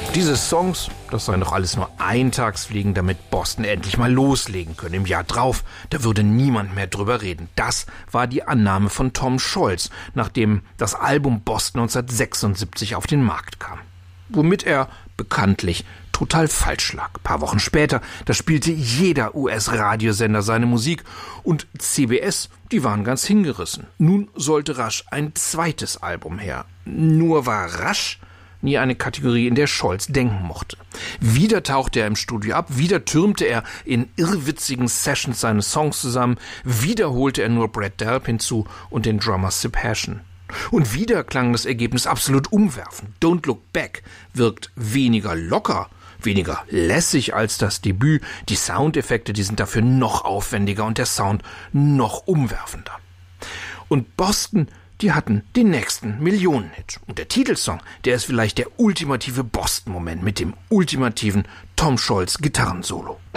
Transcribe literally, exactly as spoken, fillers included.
Diese Songs, das seien doch alles nur Eintagsfliegen, damit Boston endlich mal loslegen könne. Im Jahr drauf, da würde niemand mehr drüber reden. Das war die Annahme von Tom Scholz, nachdem das Album Boston neunzehnhundertsechsundsiebzig auf den Markt kam. Womit er bekanntlich total falsch lag. Ein paar Wochen später, da spielte jeder U S-Radiosender seine Musik und C B S, die waren ganz hingerissen. Nun sollte rasch ein zweites Album her. Nur war rasch nie eine Kategorie, in der Scholz denken mochte. Wieder tauchte er im Studio ab, wieder türmte er in irrwitzigen Sessions seine Songs zusammen, wieder holte er nur Brad Delp hinzu und den Drummer Sip Hashian. Und wieder klang das Ergebnis absolut umwerfend. Don't Look Back wirkt weniger locker, weniger lässig als das Debüt. Die Soundeffekte, die sind dafür noch aufwendiger und der Sound noch umwerfender. Und Boston, die hatten den nächsten Millionenhit. Und der Titelsong, der ist vielleicht der ultimative Boston-Moment mit dem ultimativen Tom Scholz Gitarrensolo.